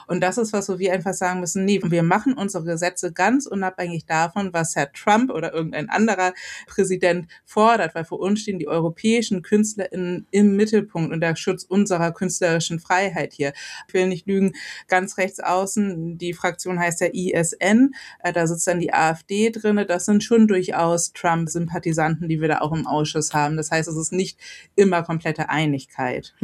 Und das ist was, wo wir einfach sagen müssen, nee, wir machen unsere Gesetze ganz unabhängig davon, was Herr Trump oder irgendein anderer Präsident fordert, weil für uns stehen die europäischen KünstlerInnen im Mittelpunkt und der Schutz unserer künstlerischen Freiheit hier. Ich will nicht lügen, ganz rechts außen, die Fraktion heißt ja ISN, da sitzt dann die AfD drin, das sind schon durchaus Trump-Sympathisanten, die wir da auch im Ausschuss haben. Das heißt, es ist nicht immer komplette Einigkeit.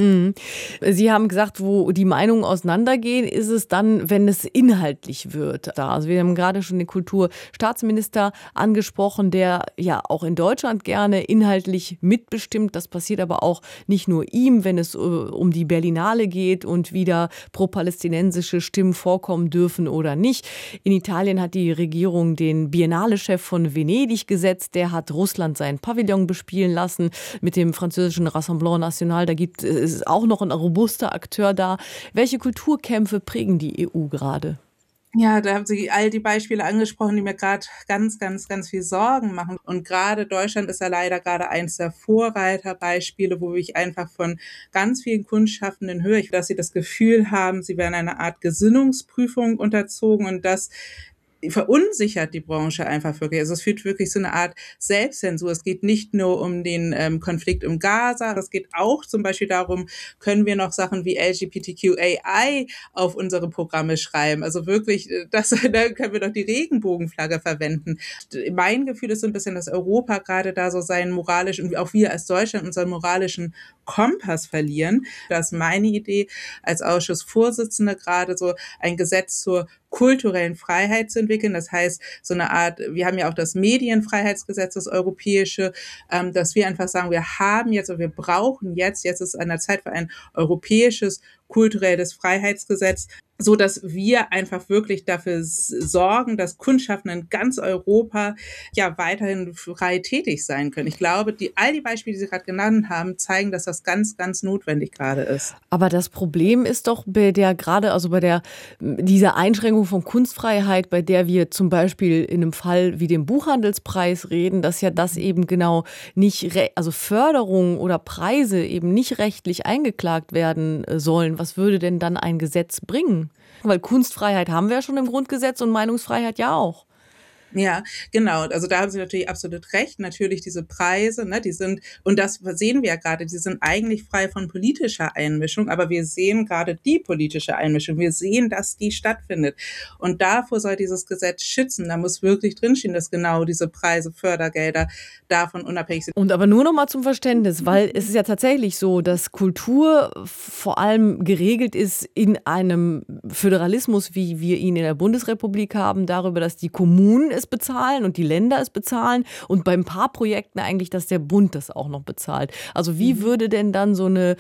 Sie haben gesagt, wo die Meinungen auseinandergehen, ist es dann, wenn es inhaltlich wird. Also wir haben gerade schon den Kulturstaatsminister angesprochen, der ja auch in Deutschland gerne inhaltlich mitbestimmt. Das passiert aber auch nicht nur ihm, wenn es um die Berlinale geht und wieder pro-palästinensische Stimmen vorkommen dürfen oder nicht. In Italien hat die Regierung den Biennale-Chef von Venedig gesetzt. Der hat Russland seinen Pavillon bespielen lassen mit dem französischen Rassemblement National. Da gibt es auch noch ein robuster Akteur da. Welche Kulturkämpfe prägen die EU gerade? Ja, da haben Sie all die Beispiele angesprochen, die mir gerade ganz, ganz, ganz viel Sorgen machen. Und gerade Deutschland ist ja leider gerade eins der Vorreiterbeispiele, wo ich einfach von ganz vielen Kunstschaffenden höre, dass sie das Gefühl haben, sie werden einer Art Gesinnungsprüfung unterzogen und das verunsichert die Branche einfach wirklich. Also es führt wirklich so eine Art Selbstzensur. Es geht nicht nur um den Konflikt im Gaza, es geht auch zum Beispiel darum, können wir noch Sachen wie LGBTQAI auf unsere Programme schreiben. Also wirklich, da können wir doch die Regenbogenflagge verwenden. Mein Gefühl ist so ein bisschen, dass Europa gerade da so seinen moralischen, und auch wir als Deutschland unseren moralischen Kompass verlieren. Das ist meine Idee als Ausschussvorsitzende, gerade so ein Gesetz zur kulturellen Freiheit zu entwickeln. Das heißt, so eine Art, wir haben ja auch das Medienfreiheitsgesetz, das europäische, dass wir einfach sagen, wir haben jetzt, oder wir brauchen jetzt ist an der Zeit für ein europäisches kulturelles Freiheitsgesetz, so dass wir einfach wirklich dafür sorgen, dass Kunstschaffende in ganz Europa ja weiterhin frei tätig sein können. Ich glaube, all die Beispiele, die Sie gerade genannt haben, zeigen, dass das ganz, ganz notwendig gerade ist. Aber das Problem ist doch bei dieser Einschränkung von Kunstfreiheit, bei der wir zum Beispiel in einem Fall wie dem Buchhandelspreis reden, dass ja das eben genau nicht, also Förderungen oder Preise eben nicht rechtlich eingeklagt werden sollen. Was würde denn dann ein Gesetz bringen? Weil Kunstfreiheit haben wir ja schon im Grundgesetz und Meinungsfreiheit ja auch. Ja, genau. Also da haben Sie natürlich absolut recht. Natürlich diese Preise, ne, die sind, und das sehen wir ja gerade, die sind eigentlich frei von politischer Einmischung, aber wir sehen gerade die politische Einmischung. Wir sehen, dass die stattfindet. Und davor soll dieses Gesetz schützen. Da muss wirklich drinstehen, dass genau diese Preise, Fördergelder davon unabhängig sind. Und aber nur noch mal zum Verständnis, weil es ist ja tatsächlich so, dass Kultur vor allem geregelt ist in einem Föderalismus, wie wir ihn in der Bundesrepublik haben, darüber, dass die Kommunen es bezahlen und die Länder es bezahlen und bei ein paar Projekten eigentlich, dass der Bund das auch noch bezahlt. Also wie würde denn dann so eine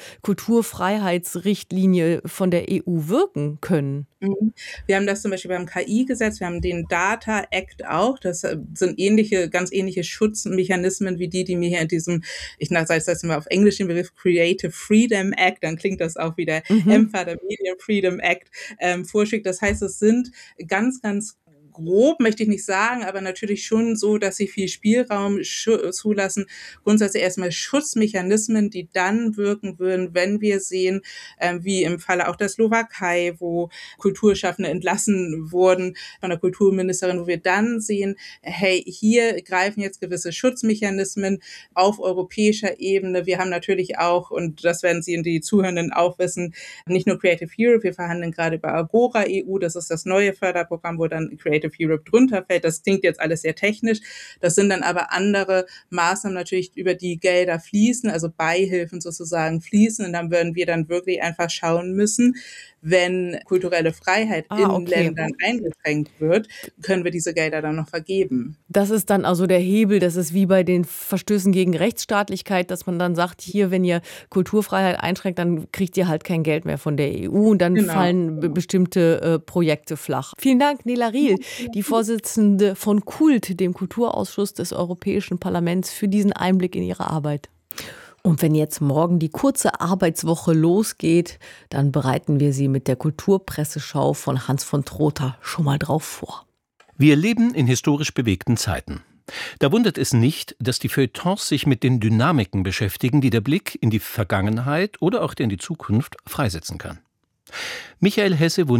Kulturfreiheitsrichtlinie von der EU wirken können? Wir haben das zum Beispiel beim KI-Gesetz, wir haben den Data Act auch. Das sind ganz ähnliche Schutzmechanismen wie die mir hier in diesem, ich sage jetzt mal auf Englisch den Begriff Creative Freedom Act, dann klingt das auch wieder EMFA, der Media Freedom Act, vorschlägt. Das heißt, es sind ganz, ganz grob möchte ich nicht sagen, aber natürlich schon so, dass sie viel Spielraum zulassen. Grundsätzlich erstmal Schutzmechanismen, die dann wirken würden, wenn wir sehen, wie im Falle auch der Slowakei, wo Kulturschaffende entlassen wurden von der Kulturministerin, wo wir dann sehen, hey, hier greifen jetzt gewisse Schutzmechanismen auf europäischer Ebene. Wir haben natürlich auch, und das werden Sie und die Zuhörenden auch wissen, nicht nur Creative Europe, wir verhandeln gerade über Agora EU, das ist das neue Förderprogramm, wo dann Creative Europe drunter fällt. Das klingt jetzt alles sehr technisch. Das sind dann aber andere Maßnahmen natürlich, über die Gelder fließen, also Beihilfen sozusagen fließen. Und dann würden wir dann wirklich einfach schauen müssen, wenn kulturelle Freiheit in Ländern eingeschränkt wird, können wir diese Gelder dann noch vergeben. Das ist dann also der Hebel, das ist wie bei den Verstößen gegen Rechtsstaatlichkeit, dass man dann sagt, hier, wenn ihr Kulturfreiheit einschränkt, dann kriegt ihr halt kein Geld mehr von der EU und dann fallen bestimmte Projekte flach. Vielen Dank, Nela Riehl, die Vorsitzende von KULT, dem Kulturausschuss des Europäischen Parlaments, für diesen Einblick in ihre Arbeit. Und wenn jetzt morgen die kurze Arbeitswoche losgeht, dann bereiten wir Sie mit der Kulturpresseschau von Hans von Trotha schon mal drauf vor. Wir leben in historisch bewegten Zeiten. Da wundert es nicht, dass die Feuilletons sich mit den Dynamiken beschäftigen, die der Blick in die Vergangenheit oder auch in die Zukunft freisetzen kann. Michael Hesse